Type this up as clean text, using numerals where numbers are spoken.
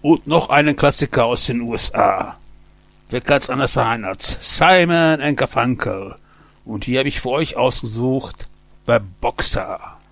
Und noch einen Klassiker aus den USA. Wer kann's anders sein als Simon & Garfunkel. Und hier habe ich für euch ausgesucht bei Boxer.